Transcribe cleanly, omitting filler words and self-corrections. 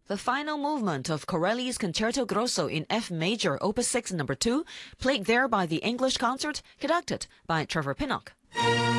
the final movement of Corelli's Concerto Grosso in F major, Opus 6 No. 2, played there by the English Concert, conducted by Trevor Pinnock.